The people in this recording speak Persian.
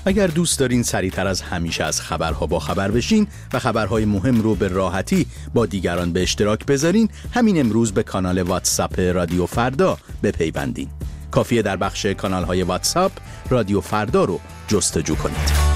اگر دوست دارین سریعتر از همیشه از خبرها با خبر بشین و خبرهای مهم رو به راحتی با دیگران به اشتراک بذارین، همین امروز به کانال واتساپ رادیو فردا بپیوندین. کافیه در بخش کانال‌های واتساپ رادیو فردا رو جستجو کنید.